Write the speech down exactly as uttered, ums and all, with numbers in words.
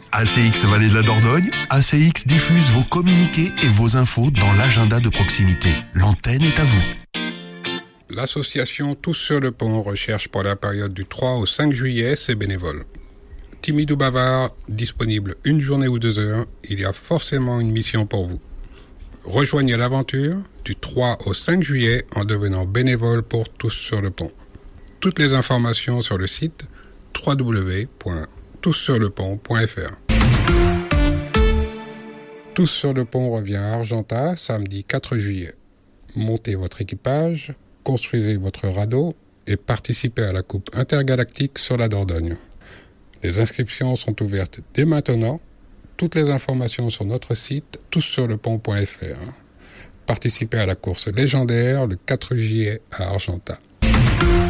A C X Vallée de la Dordogne, A C X diffuse vos communiqués et vos infos dans l'agenda de proximité. L'antenne est à vous. L'association Tous sur le Pont recherche pour la période du trois au cinq juillet ses bénévoles. Timide ou bavard, disponible une journée ou deux heures, il y a forcément une mission pour vous. Rejoignez l'aventure du trois au cinq juillet en devenant bénévole pour Tous sur le Pont. Toutes les informations sur le site w w w point tous sur le pont point f r. Tous sur le Pont revient à Argentat samedi quatre juillet. Montez votre équipage, construisez votre radeau et participez à la Coupe intergalactique sur la Dordogne. Les inscriptions sont ouvertes dès maintenant. Toutes les informations sur notre site tous sur le pont point f r. Participez à la course légendaire le quatre juillet à Argentat.